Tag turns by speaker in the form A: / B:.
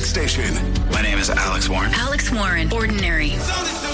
A: hit station.
B: My name is Alex Warren.
C: Alex Warren, Ordinary.